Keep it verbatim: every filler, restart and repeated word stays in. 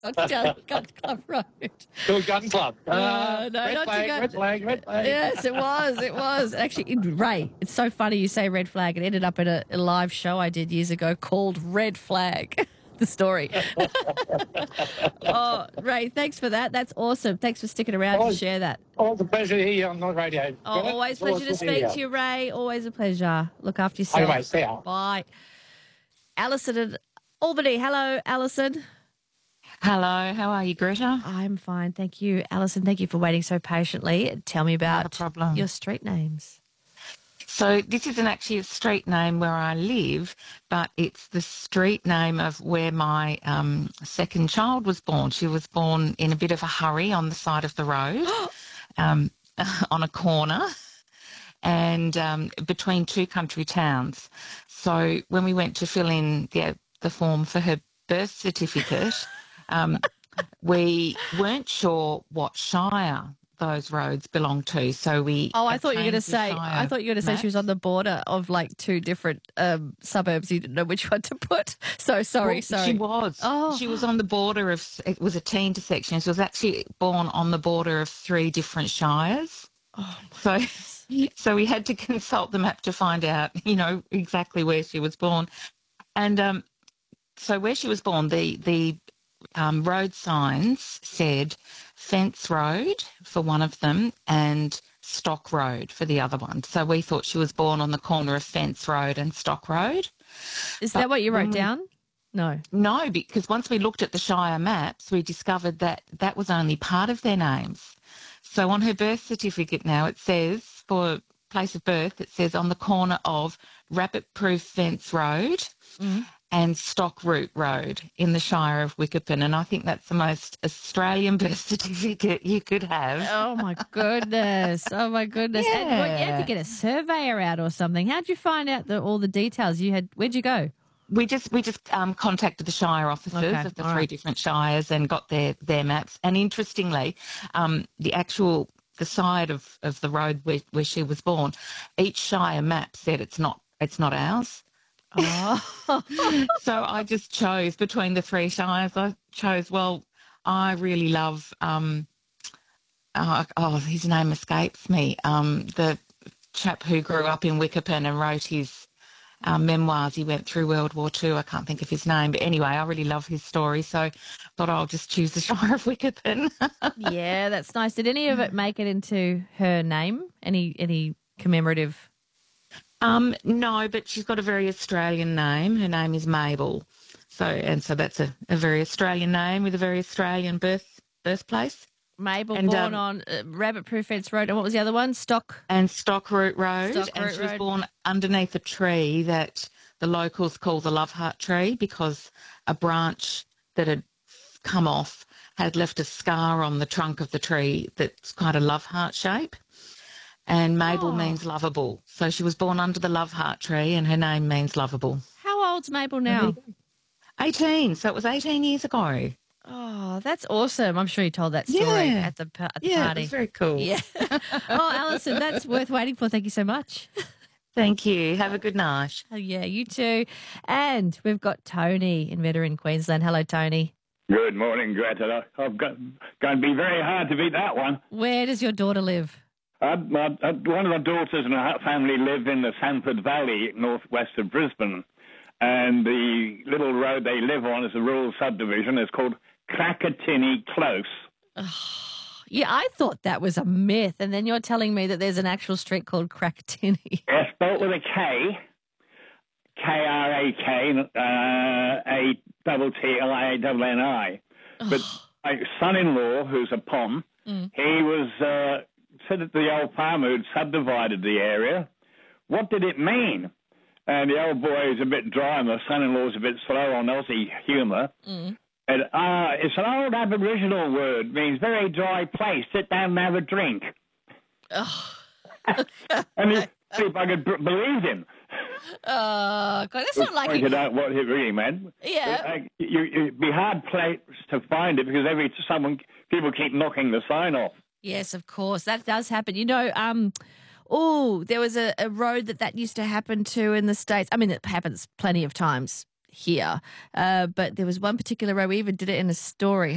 Gun Club Road. To a gun club. Uh, Uh, no, red not flag, to go. red flag, red flag. Yes, it was. It was. Actually, it- Ray, it's so funny you say red flag. It ended up in a, a live show I did years ago called Red Flag. The story. Oh, Ray, thanks for that. That's awesome. Thanks for sticking around Oh, to share that. Always a pleasure to hear you on the radio. Oh, Bennett. always It's pleasure to awesome speak hear to you, Ray. Always a pleasure. Look after yourself. Anyway, see ya. Bye. Alison in Albany. Hello, Alison. Hello, how are you, Greta? I'm fine, thank you. Alison, thank you for waiting so patiently. Tell me Not a about problem. your street names. So this isn't actually a street name where I live, but it's the street name of where my um, second child was born. She was born in a bit of a hurry on the side of the road, um, on a corner, and um, between two country towns. So when we went to fill in the, the form for her birth certificate, um, we weren't sure what shire those roads belong to, so we. Oh, I thought you were going to obtained the say. shire I thought you were going to say she was maps. on the border of like two different um, suburbs. You didn't know which one to put. So sorry, Well, sorry. She was. Oh. She was on the border of. It was a teen intersection. She was actually born on the border of three different shires. Oh, So, so we had to consult the map to find out, you know, exactly where she was born, and um, so where she was born, the the um, road signs said Fence Road for one of them and Stock Road for the other one. So we thought she was born on the corner of Fence Road and Stock Road. Is But that what you wrote when we- down? No. No, because once we looked at the Shire maps, we discovered that that was only part of their names. So on her birth certificate now, it says, for place of birth, it says on the corner of Rabbit Proof Fence Road Mhm. and Stock Root Road in the Shire of Wickerpen. And I think that's the most Australian birth certificate you could have. Oh my goodness! Oh my goodness! And what, you had to Yeah. get a surveyor out or something. How'd you find out the, all the details? You had. Where'd you go? We just we just um, contacted the Shire officers Okay, of the all three right. different shires and got their, their maps. And interestingly, um, the actual the side of, of the road where, where she was born, each shire map said it's not it's not ours. Oh, So I just chose between the three shires. I chose, well, I really love, um, oh, oh, his name escapes me, um, the chap who grew up in Wickerpen and wrote his um, memoirs. He went through World War Two. I can't think of his name. But anyway, I really love his story. So I thought I'll just choose the Shire of Wickerpen. yeah, that's nice. Did any of it make it into her name? Any any commemorative? Um, no, but she's got a very Australian name. Her name is Mabel. So, and so that's a, a very Australian name with a very Australian birth birthplace. Mabel And, born um, on uh, Rabbit Proof Fence Road, and what was the other one? Stock. And Stockroot Road. Stock and Root she was Road. born underneath a tree that the locals call the Love Heart tree because a branch that had come off had left a scar on the trunk of the tree that's quite a love heart shape. And Mabel Oh. means lovable. So she was born under the Love Heart tree and her name means lovable. How old's Mabel now? eighteen. So it was eighteen years ago. Oh, that's awesome. I'm sure you told that story Yeah. at the, pa- at the Yeah, party. it was very cool. Yeah. Oh, Alison, that's worth waiting for. Thank you so much. Thank you. Have a good night. Oh, yeah, you too. And we've got Tony in Veteran Queensland. Hello, Tony. Good morning, Greta. I've got going to be very hard to beat that one. Where does your daughter live? Uh, my, uh, one of the daughters and her family live in the Sanford Valley, northwest of Brisbane, and the little road they live on is a rural subdivision. It's called Crackatinny Close. Yeah, I thought that was a myth, and then you're telling me that there's an actual street called Crackatinny. It's spelled with a K, K R A K, uh, A double T L I A double N I. But my son-in-law, who's a P O M, Mm. he was uh, said that the old farmer who'd subdivided the area. What did it mean? And the old boy is a bit dry, and the son-in-law's a bit slow on Aussie humour. Mm. And, uh, it's an old Aboriginal word, means very dry place. Sit down and have a drink. Oh, And he, see if I could b- believe him. oh, God, that's not like Pointed it. out what it really meant. Yeah. Uh, you, it'd be hard place to find it because every someone people keep knocking the sign off. Yes, of course. That does happen. You know, um, oh, there was a, a road that that used to happen to in the States. I mean, it happens plenty of times here. Uh, but there was one particular road, we even did it in a story.